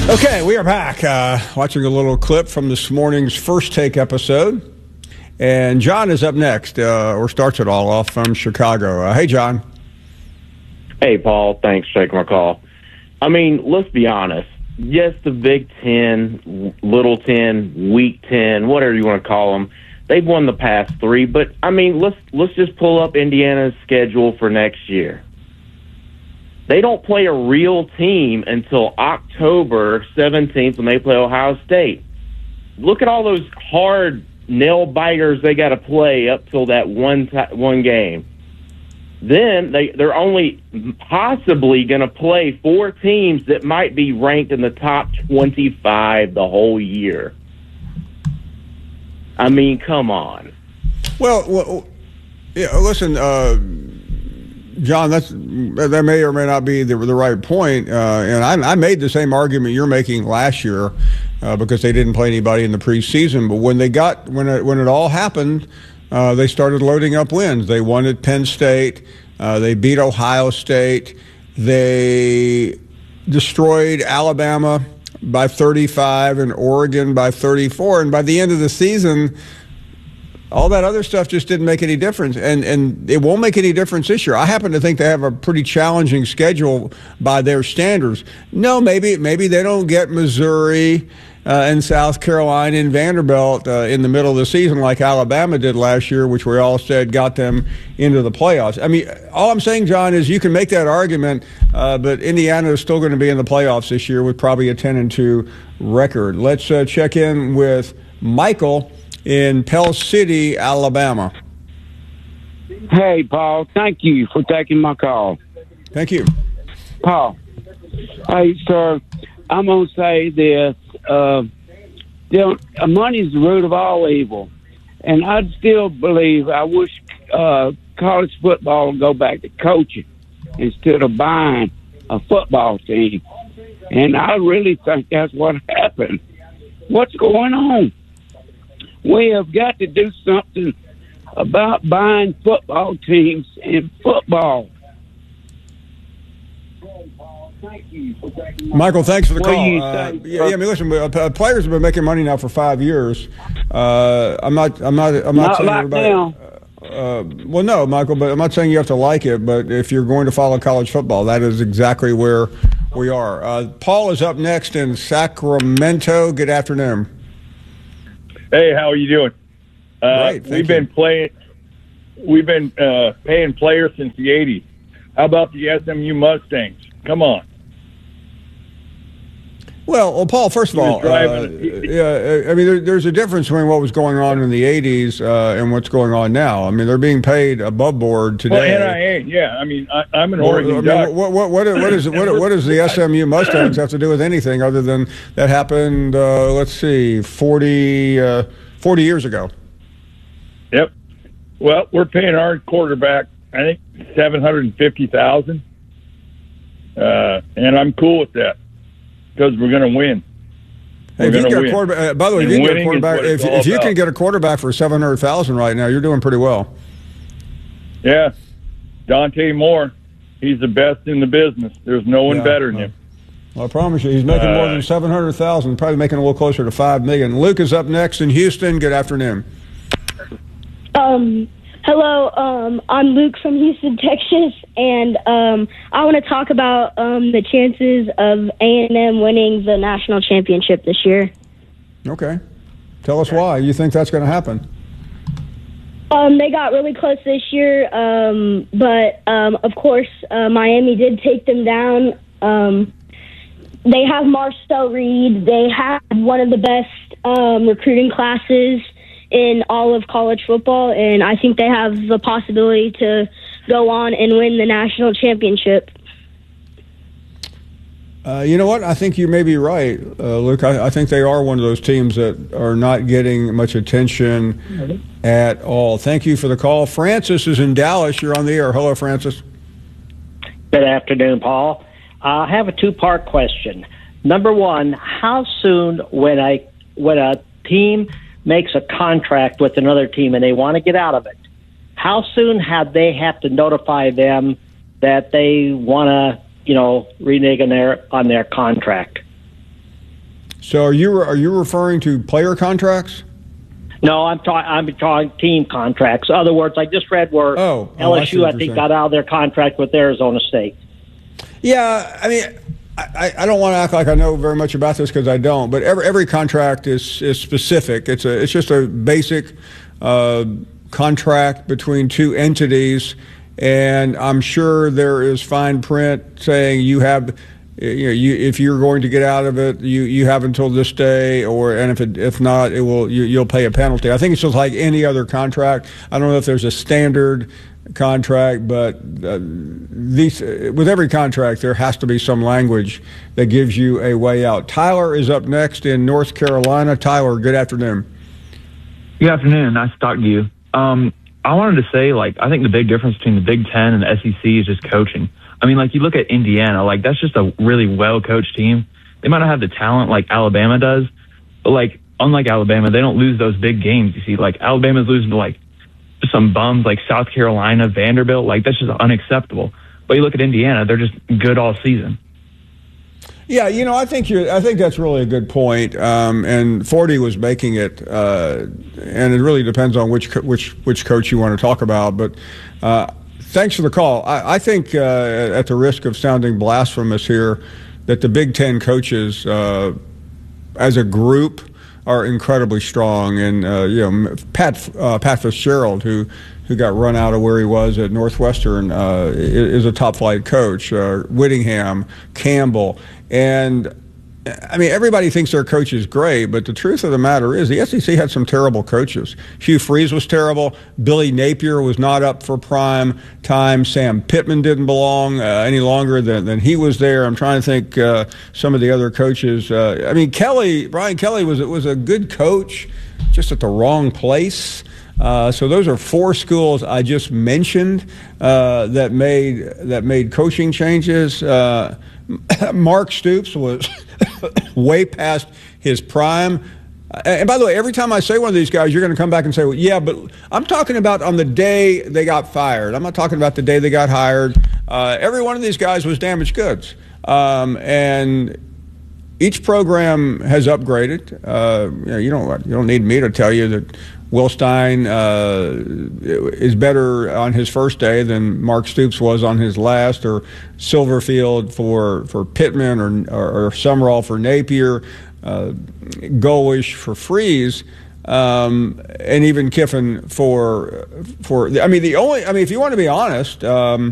Okay, we are back. Watching a little clip from this morning's First Take episode. And John is up next, or starts it all off from Chicago. Hey, John. Hey, Paul. Thanks for taking my call. I mean, let's be honest. Yes, the Big Ten, Little 10, Week 10, whatever you want to call them, they've won the past three. But, I mean, let's just pull up Indiana's schedule for next year. They don't play a real team until October 17th when they play Ohio State. Look at all those hard nail-biters they got to play up till that one game. Then they're only possibly going to play four teams that might be ranked in the top 25 the whole year. I mean, come on. Well yeah, listen, John, that may or may not be the right point. And I made the same argument you're making last year because they didn't play anybody in the preseason. But when it all happened, they started loading up wins. They won at Penn State. They beat Ohio State. They destroyed Alabama by 35 and Oregon by 34. And by the end of the season, all that other stuff just didn't make any difference, and it won't make any difference this year. I happen to think they have a pretty challenging schedule by their standards. No, maybe they don't get Missouri and South Carolina and Vanderbilt in the middle of the season like Alabama did last year, which we all said got them into the playoffs. I mean, all I'm saying, John, is you can make that argument, but Indiana is still going to be in the playoffs this year with probably a 10-2 record. Let's check in with Michael in Pell City, Alabama. Hey, Paul. Thank you for taking my call. Thank you. Paul. Hey, sir, I'm going to say this. Money's the root of all evil. And I still believe, I wish college football would go back to coaching instead of buying a football team. And I really think that's what happened. What's going on? We have got to do something about buying football teams in football. Michael, thanks for the call. I mean, listen, players have been making money now for 5 years. I'm not saying like everybody. Now. Well, no, Michael, but I'm not saying you have to like it. But if you're going to follow college football, that is exactly where we are. Paul is up next in Sacramento. Good afternoon. Hey, how are you doing? Great, we've been paying players since the 80s. How about the SMU Mustangs? Come on. Well, Paul, first of all, I mean, there's a difference between what was going on in the 80s and what's going on now. I mean, they're being paid above board today. Well, NIA, yeah. I mean, I'm an Oregon Duck. What does the SMU Mustangs have to do with anything other than that happened, 40 years ago? Yep. Well, we're paying our quarterback, I think, $750,000. And I'm cool with that because we're going to win. Hey, if you can get a quarterback, by the way, if you can get a quarterback for $700,000 right now, you're doing pretty well. Yeah, Dante Moore, he's the best in the business. There's no one better than him. Well, I promise you, he's making more than $700,000. Probably making a little closer to $5 million. Luke is up next in Houston. Good afternoon. Hello, I'm Luke from Houston, Texas, and I want to talk about the chances of A&M winning the national championship this year. Okay. Tell us why you think that's going to happen. They got really close this year, but of course, Miami did take them down. They have Marcel Reed. They have one of the best recruiting classes in all of college football, and I think they have the possibility to go on and win the national championship. You know what? I think you may be right, Luke. I think they are one of those teams that are not getting much attention at all. Thank you for the call. Francis is in Dallas. You're on the air. Hello, Francis. Good afternoon, Paul. I have a two-part question. Number one, how soon when a team makes a contract with another team and they want to get out of it, how soon have they have to notify them that they want to, renege on their contract? So are you referring to player contracts? No, I'm talking team contracts. In other words, I just read where LSU, I think, got out of their contract with Arizona State. Yeah, I mean, I don't want to act like I know very much about this because I don't. But every contract is specific. It's just a basic contract between two entities, and I'm sure there is fine print saying you have. If you're going to get out of it, you have until this day, if not, you'll pay a penalty. I think it's just like any other contract. I don't know if there's a standard contract, but with every contract there has to be some language that gives you a way out. Tyler is up next in North Carolina. Tyler, good afternoon. Good afternoon. Nice to talk to you. I wanted to say, I think the big difference between the Big Ten and the SEC is just coaching. I mean, you look at Indiana, that's just a really well-coached team. They might not have the talent like Alabama does, but, unlike Alabama, they don't lose those big games. You see, Alabama's losing to, just some bums like South Carolina, Vanderbilt. That's just unacceptable. But you look at Indiana, they're just good all season. Yeah, I think that's really a good point. And Forty was making it, and it really depends on which coach you want to talk about. But thanks for the call. I think, at the risk of sounding blasphemous here, that the Big Ten coaches, as a group, are incredibly strong. And Pat Fitzgerald, who got run out of where he was at Northwestern, is a top flight coach. Whittingham, Campbell, and I mean, everybody thinks their coach is great, but the truth of the matter is the SEC had some terrible coaches. Hugh Freeze was terrible. Billy Napier was not up for prime time. Sam Pittman didn't belong any longer than he was there. I'm trying to think some of the other coaches. I mean, Brian Kelly was a good coach, just at the wrong place. So those are four schools I just mentioned that made coaching changes. Mark Stoops was way past his prime. And by the way, every time I say one of these guys, you're going to come back and say, well, yeah, but I'm talking about on the day they got fired. I'm not talking about the day they got hired. Every one of these guys was damaged goods. And each program has upgraded. You don't need me to tell you that Will Stein is better on his first day than Mark Stoops was on his last, or Silverfield for Pittman, or Summerall for Napier, Golesh for Freeze, and even Kiffin for. I mean, if you want to be honest.